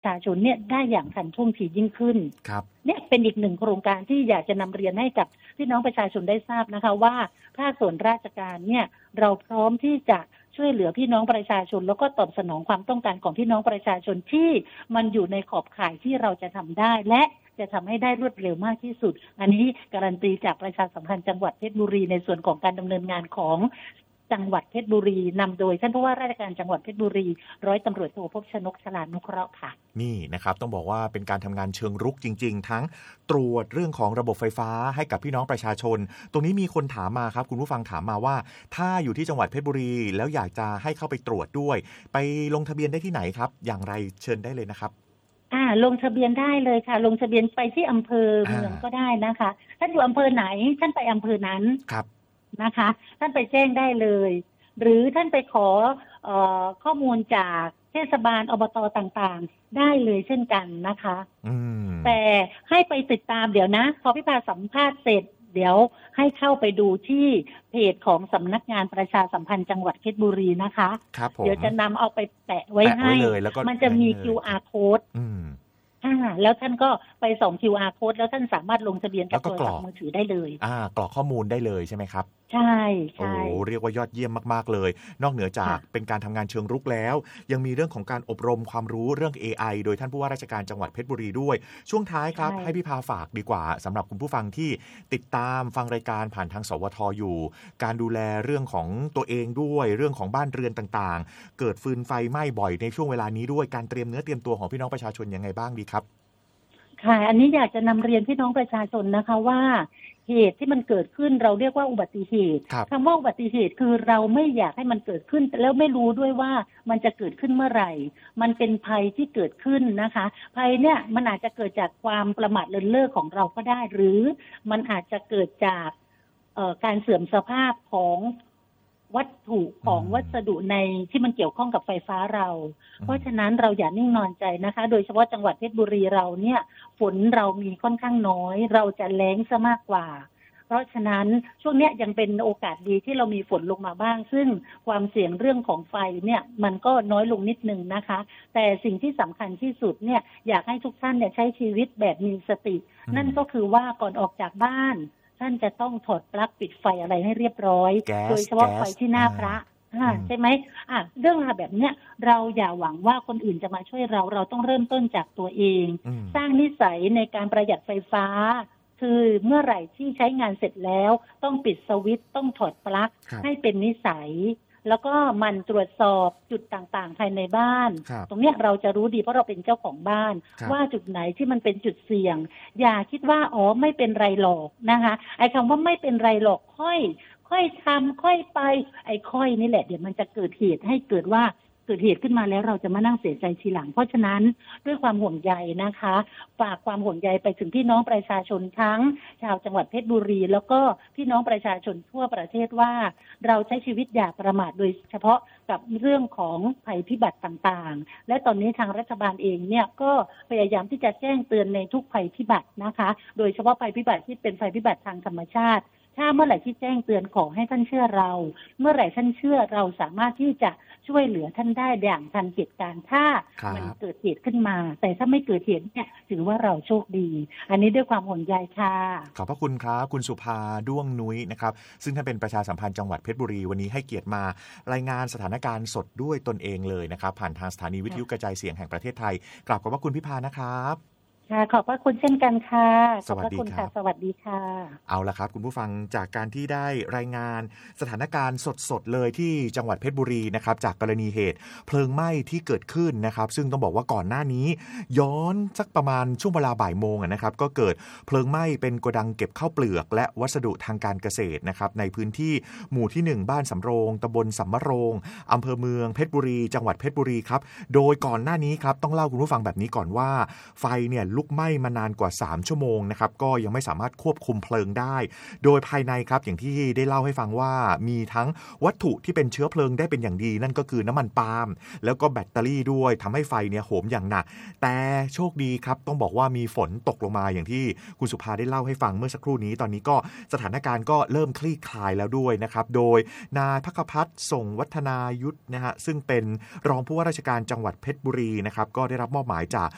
ชาชนเนี่ยได้อย่างทันท่วงทียิ่งขึ้นครับเนี่ยเป็นอีกหนึ่งโครงการที่อยากจะนำเรียนให้กับพี่น้องประชาชนได้ทราบนะคะว่าภาคส่วนราชการเนี่ยเราพร้อมที่จะช่วยเหลือพี่น้องประชาชนแล้วก็ตอบสนองความต้องการของพี่น้องประชาชนที่มันอยู่ในขอบข่ายที่เราจะทำได้และจะทำให้ได้รวดเร็วมากที่สุดอันนี้การันตีจากประชาสัมพันธ์จังหวัดเพชรบุรีในส่วนของการดำเนินงานของจังหวัดเพชรบุรีนำโดยท่านผู้ว่าราชการจังหวัดเพชรบุรีร้อยตำรวจโทภพชนก ฉลาดนุเคราะห์ค่ะนี่นะครับต้องบอกว่าเป็นการทำงานเชิงรุกจริงๆทั้งตรวจเรื่องของระบบไฟฟ้าให้กับพี่น้องประชาชนตรงนี้มีคนถามมาครับคุณผู้ฟังถามมาว่าถ้าอยู่ที่จังหวัดเพชรบุรีแล้วอยากจะให้เข้าไปตรวจด้วยไปลงทะเบียนได้ที่ไหนครับอย่างไรเชิญได้เลยนะครับลงทะเบียนได้เลยค่ะลงทะเบียนไปที่อำเภอเมืองก็ได้นะคะท่านอยู่อำเภอไหนท่านไปอำเภอนั้นครับนะคะท่านไปแจ้งได้เลยหรือท่านไปขอข้อมูลจากเทศบาลอบต.ต่างๆได้เลยเช่นกันนะคะแต่ให้ไปติดตามเดี๋ยวนะพอพี่พาสัมภาษณ์เสร็จเดี๋ยวให้เข้าไปดูที่เพจของสำนักงานประชาสัมพันธ์จังหวัดเพชรบุรีนะคะเดี๋ยวจะนำเอาไปแปะไว้ให้มันจะมี QR codeแล้วท่านก็ไปส่อง QR code แล้วท่านสามารถลงทะเบียนกับโทรศัพท์มือถือได้เลยกรอกข้อมูลได้เลยใช่ไหมครับใช่ใช่เรียกว่ายอดเยี่ยมมากๆเลยนอกเหนือจากเป็นการทำงานเชิงรุกแล้วยังมีเรื่องของการอบรมความรู้เรื่อง AI โดยท่านผู้ว่าราชการจังหวัดเพชรบุรีด้วยช่วงท้ายครับให้พี่พาฝากดีกว่าสำหรับคุณผู้ฟังที่ติดตามฟังรายการผ่านทางสวทอยู่การดูแลเรื่องของตัวเองด้วยเรื่องของบ้านเรือนต่างๆเกิดฟืนไฟไหม้บ่อยในช่วงเวลานี้ด้วยการเตรียมเนื้อเตรียมตัวของพี่น้องประชาชนยังไงบ้างดีครับค่ะอันนี้อยากจะนำเรียนพี่น้องประชาชนนะคะว่าเหตุที่มันเกิดขึ้นเราเรียกว่าอุบัติเหตุคำว่าอุบัติเหตุคือเราไม่อยากให้มันเกิดขึ้นแล้วไม่รู้ด้วยว่ามันจะเกิดขึ้นเมื่อไหร่มันเป็นภัยที่เกิดขึ้นนะคะภัยเนี่ยมันอาจจะเกิดจากความประมาทเลินเล่อของเราก็ได้หรือมันอาจจะเกิดจากการเสื่อมสภาพของวัตถุของวัสดุในที่มันเกี่ยวข้องกับไฟฟ้าเราเพราะฉะนั้นเราอย่านิ่งนอนใจนะคะโดยเฉพาะจังหวัดเพชรบุรีเราเนี่ยฝนเรามีค่อนข้างน้อยเราจะแล้งซะมากกว่าเพราะฉะนั้นช่วงนี้ยังเป็นโอกาสดีที่เรามีฝนลงมาบ้างซึ่งความเสี่ยงเรื่องของไฟเนี่ยมันก็น้อยลงนิดนึงนะคะแต่สิ่งที่สำคัญที่สุดเนี่ยอยากให้ทุกท่านเนี่ยใช้ชีวิตแบบมีสตินั่นก็คือว่าก่อนออกจากบ้านท่านจะต้องถอดปลั๊กปิดไฟอะไรให้เรียบร้อยโดยเฉพาะไฟที่หน้าพระใช่ไหมเรื่องราวแบบเนี้ยเราอย่าหวังว่าคนอื่นจะมาช่วยเราต้องเริ่มต้นจากตัวเองสร้างนิสัยในการประหยัดไฟฟ้าคือเมื่อไหร่ที่ใช้งานเสร็จแล้วต้องปิดสวิตช์ต้องถอดปลั๊กให้เป็นนิสัยแล้วก็มันตรวจสอบจุดต่างๆภายในบ้านตรงนี้เราจะรู้ดีเพราะเราเป็นเจ้าของบ้านว่าจุดไหนที่มันเป็นจุดเสี่ยงอย่าคิดว่าไม่เป็นไรหรอกนะคะไอ้คำว่าไม่เป็นไรหรอกค่อยทำค่อยไปไอ้ค่อยนี่แหละเดี๋ยวมันจะเกิดเหตุให้เกิดว่าเกิดเหตุขึ้นมาแล้วเราจะมานั่งเสียใจทีหลังเพราะฉะนั้นด้วยความห่วงใยนะคะฝากความห่วงใยไปถึงพี่น้องประชาชนทั้งชาวจังหวัดเพชรบุรีแล้วก็พี่น้องประชาชนทั่วประเทศว่าเราใช้ชีวิตอย่าประมาทโดยเฉพาะกับเรื่องของภัยพิบัติต่างๆและตอนนี้ทางรัฐบาลเองเนี่ยก็พยายามที่จะแจ้งเตือนในทุกภัยพิบัตินะคะโดยเฉพาะภัยพิบัติที่เป็นภัยพิบัติทางธรรมชาติถ้าเมื่อไหร่ที่แจ้งเตือนขอให้ท่านเชื่อเราเมื่อไหร่ท่านเชื่อเราสามารถที่จะช่วยเหลือท่านได้อย่างทันเหตุการณ์ถ้ามันเกิดเหตุขึ้นมาแต่ถ้าไม่เกิดเหตุเนี่ยถือว่าเราโชคดีอันนี้ด้วยความห่วงใยค่ะขอบพระคุณครับคุณสุภาด้วงนุ้ยนะครับซึ่งท่านเป็นประชาสัมพันธ์จังหวัดเพชรบุรีวันนี้ให้เกียรติมารายงานสถานการณ์สดด้วยตนเองเลยนะครับผ่านทางสถานีวิทยุกระจายเสียงแห่งประเทศไทยกราบขอบพระคุณพี่พานะครับขอบพระคุณเช่นกันค่ะขอบพระคุณค่ะสวัสดีค่ะเอาละครับคุณผู้ฟังจากการที่ได้รายงานสถานการณ์สดๆเลยที่จังหวัดเพชรบุรีนะครับจากกรณีเหตุเพลิงไหม้ที่เกิดขึ้นนะครับซึ่งต้องบอกว่าก่อนหน้านี้ย้อนสักประมาณช่วงเวลาบ่ายโมงนะครับก็เกิดเพลิงไหม้เป็นโกดังเก็บข้าวเปลือกและวัสดุทางการเกษตรนะครับในพื้นที่หมู่ที่1บ้านสำโรงตำบลสำมะโรงอำเภอเมืองเพชรบุรีจังหวัดเพชรบุรีครับโดยก่อนหน้านี้ครับต้องเล่าคุณผู้ฟังแบบนี้ก่อนว่าไฟเนี่ยลุกไหม้มานานกว่า3ชั่วโมงนะครับก็ยังไม่สามารถควบคุมเพลิงได้โดยภายในครับอย่างที่ได้เล่าให้ฟังว่ามีทั้งวัตถุที่เป็นเชื้อเพลิงได้เป็นอย่างดีนั่นก็คือน้ำมันปาล์มแล้วก็แบตเตอรี่ด้วยทำให้ไฟเนี่ยโหมอย่างหนักแต่โชคดีครับต้องบอกว่ามีฝนตกลงมาอย่างที่คุณสุภาได้เล่าให้ฟังเมื่อสักครู่นี้ตอนนี้ก็สถานการณ์ก็เริ่มคลี่คลายแล้วด้วยนะครับโดยนายภักพัฒน์ส่งวัฒนายุทธนะฮะซึ่งเป็นรองผู้ว่าราชการจังหวัดเพชรบุรีนะครับก็ได้รับมอบหมายจาก